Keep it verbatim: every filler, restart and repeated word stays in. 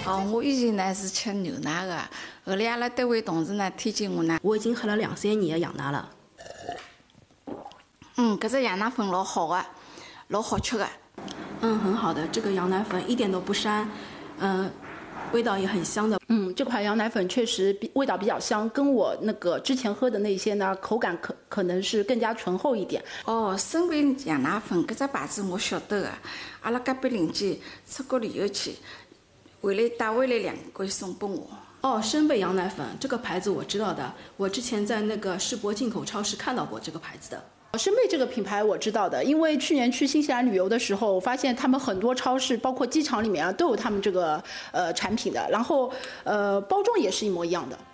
哦，我以前呢是吃牛奶的，后来阿拉单位同事呢推荐我呢。 我已经喝了两三年的羊奶了。 嗯，搿只羊奶粉老好的，老好吃的。 嗯，很好的，这个羊奶粉一点都不膻，嗯、呃，味道也很香的。 嗯，这款羊奶粉确实比味道比较香，跟我那个之前喝的那些呢，口感可可能是更加醇厚一点。 哦，生贝羊奶粉搿只牌子我晓得的，阿拉隔壁邻居出国旅游去，回来带回来两罐送拨我。 哦，生贝羊奶粉这个牌子我知道的，我之前在那个世博进口超市看到过这个牌子的。 生贝这个品牌我知道的，因为去年去新西兰旅游的时候，我发现他们很多超市，包括机场里面啊，都有他们这个呃产品的，然后呃包装也是一模一样的。